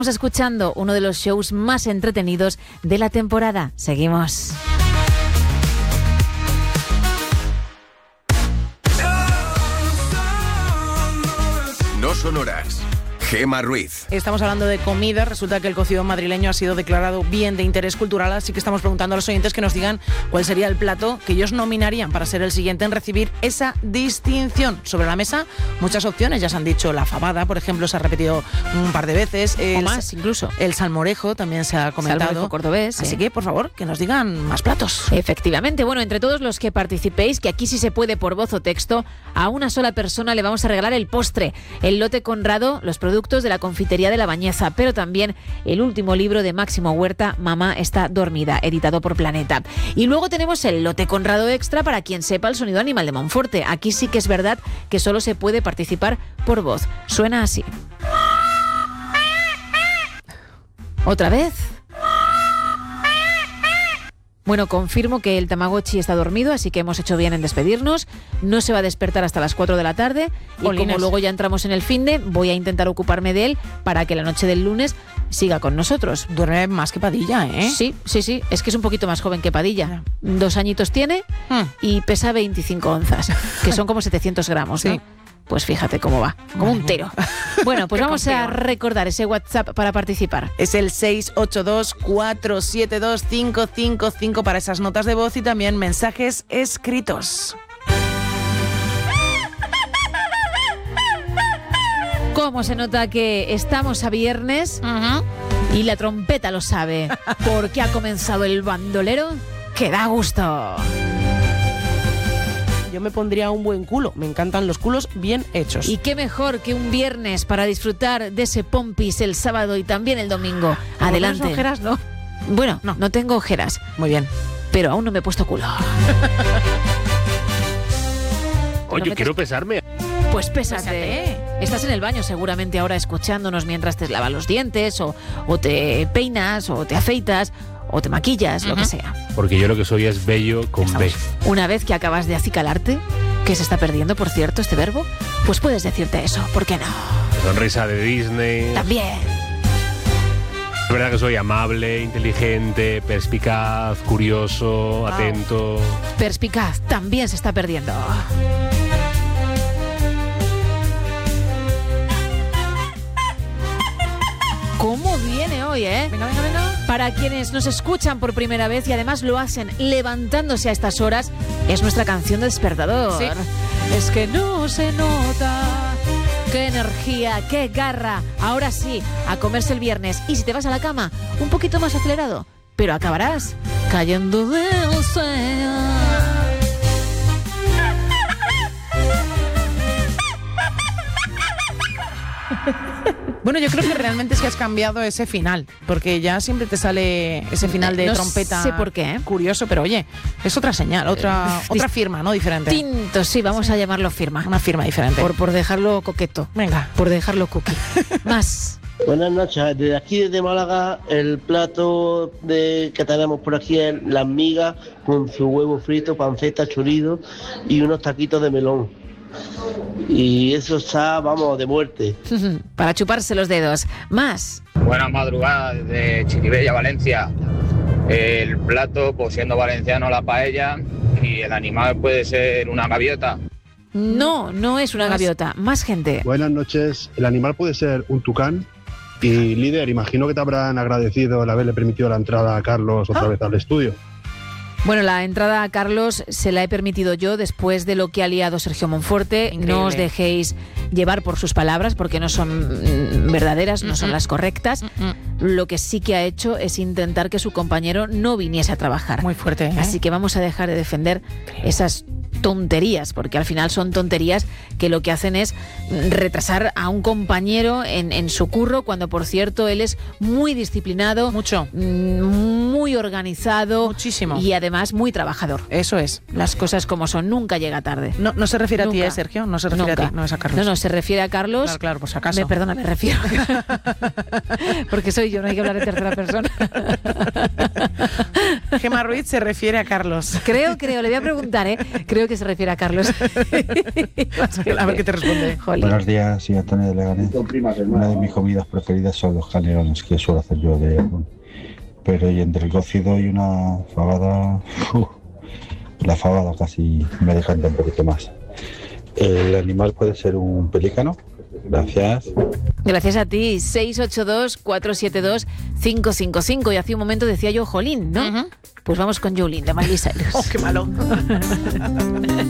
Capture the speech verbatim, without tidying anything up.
Estamos escuchando uno de los shows más entretenidos de la temporada. Seguimos. No son horas. Gema Ruiz. Estamos hablando de comida. Resulta que el cocido madrileño ha sido declarado bien de interés cultural, así que estamos preguntando a los oyentes que nos digan cuál sería el plato que ellos nominarían para ser el siguiente en recibir esa distinción. Sobre la mesa, muchas opciones. Ya se han dicho la fabada, por ejemplo, se ha repetido un par de veces. El, o más, incluso. El salmorejo también se ha comentado. Salmorejo cordobés. Así eh. que, por favor, que nos digan más platos. Efectivamente. Bueno, entre todos los que participéis, que aquí sí se puede por voz o texto, a una sola persona le vamos a regalar el postre, el lote Conrado, los productos de la confitería de La Bañeza, pero también el último libro de Máximo Huerta, Mamá está dormida, editado por Planeta. Y luego tenemos el lote Conrado extra para quien sepa el sonido animal de Monforte. Aquí sí que es verdad que solo se puede participar por voz. Suena así. ¿Otra vez? Bueno, confirmo que el Tamagotchi está dormido, así que hemos hecho bien en despedirnos. No se va a despertar hasta las cuatro de la tarde. Y Olines. Como luego ya entramos en el finde, voy a intentar ocuparme de él para que la noche del lunes siga con nosotros. Duerme más que Padilla, ¿eh? Sí, sí, sí. Es que es un poquito más joven que Padilla. Dos añitos tiene hmm. y pesa veinticinco onzas, que son como setecientos gramos, ¿no? Sí. Pues fíjate cómo va, como un tero. Bueno, pues vamos a recordar ese WhatsApp para participar. Es el seis ocho dos, cuatro siete dos, cinco cinco cinco para esas notas de voz y también mensajes escritos. ¿Cómo se nota que estamos a viernes? Uh-huh. Y la trompeta lo sabe, porque ha comenzado el bandolero que da gusto. Yo me pondría un buen culo. Me encantan los culos bien hechos. Y qué mejor que un viernes para disfrutar de ese pompis el sábado y también el domingo. Adelante. ¿No ojeras, no? Bueno, no, no tengo ojeras. Muy bien. Pero aún no me he puesto culo. Oye, ¿No quiero pesarme. Pues pésate. pésate. Estás en el baño seguramente ahora escuchándonos mientras te lavas los dientes o, o te peinas o te afeitas o te maquillas, uh-huh. lo que sea. Porque yo lo que soy es bello con B. Una vez que acabas de acicalarte, que se está perdiendo, por cierto, este verbo, pues puedes decirte eso, ¿por qué no? Sonrisa de Disney. También. Es verdad que soy amable, inteligente, perspicaz, curioso, wow. atento. Perspicaz, también se está perdiendo. ¿Cómo viene hoy, eh? Venga, venga, venga. Para quienes nos escuchan por primera vez y además lo hacen levantándose a estas horas, es nuestra canción de despertador. Sí. Es que no se nota. ¡Qué energía! ¡Qué garra! Ahora sí, a comerse el viernes. Y si te vas a la cama, un poquito más acelerado, pero acabarás cayendo del sueño. Bueno, yo creo que realmente es que has cambiado ese final, porque ya siempre te sale ese final de no trompeta. No sé por qué, ¿eh? Curioso, pero oye, es otra señal, otra eh, otra firma, ¿no? Diferente. Tinto, sí, vamos sí. a llamarlo firma. Una firma diferente. Por, por dejarlo coqueto. Venga. Por dejarlo cookie. Más. Buenas noches, desde aquí desde Málaga el plato de que tenemos por aquí es las migas con su huevo frito, panceta, chorizo y unos taquitos de melón. Y eso está, vamos, de muerte. Para chuparse los dedos. Más. Buenas madrugadas desde Chiribella, Valencia. El plato, pues siendo valenciano, la paella. Y el animal puede ser una gaviota. No, no es una gaviota. Más gente. Buenas noches. El animal puede ser un tucán. Y líder, imagino que te habrán agradecido el haberle permitido la entrada a Carlos otra ¿Ah? vez al estudio. Bueno, la entrada a Carlos se la he permitido yo después de lo que ha liado Sergio Monforte. Increíble. No os dejéis llevar por sus palabras porque no son verdaderas, no son las correctas. Lo que sí que ha hecho es intentar que su compañero no viniese a trabajar. Muy fuerte, ¿eh? Así que vamos a dejar de defender esas tonterías, porque al final son tonterías que lo que hacen es retrasar a un compañero en, en su curro, cuando por cierto él es muy disciplinado, mucho, muy organizado, muchísimo, y además muy trabajador. Eso es, las cosas como son, nunca llega tarde. No, no se refiere nunca. a ti, ¿eh, Sergio? No se refiere nunca. a ti, no es a Carlos. No, no, se refiere a Carlos. Claro, claro, por si acaso. Me, perdona, me refiero. Porque soy yo, no hay que hablar de tercera persona. Gemma Ruiz se refiere a Carlos. Creo, creo, le voy a preguntar, ¿eh? Creo que se refiere a Carlos. A ver qué te responde. Jolín. Buenos días, soy Antonio de Leganés. Una de mis comidas preferidas son los canelones que suelo hacer yo de atún. Pero y entre el cocido y una fabada, uf, la fabada casi me decanta un poquito más. ¿El animal puede ser un pelícano? Gracias. Gracias a ti. seis ocho dos, cuatro siete dos, cinco cinco cinco. Y hace un momento decía yo Jolín, ¿no? Uh-huh. Pues vamos con Jolín de Miley Cyrus. Oh, qué malo.